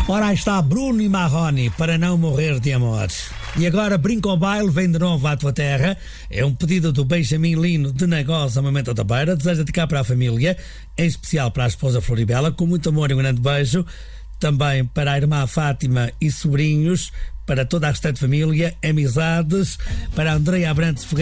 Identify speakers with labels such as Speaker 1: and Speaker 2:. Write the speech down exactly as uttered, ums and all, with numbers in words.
Speaker 1: Ora, aí está Bruno e Marrone, para não morrer de amor. E agora Brinca ao Baile vem de novo à tua terra. É um pedido do Benjamin Lino de Negócio a Momento da Beira. Deseja de cá para a família, em especial para a esposa Floribela, com muito amor e um grande beijo. Também para a irmã Fátima e sobrinhos, para toda a restante família, amizades, para a Andreia Abrantes Ferreira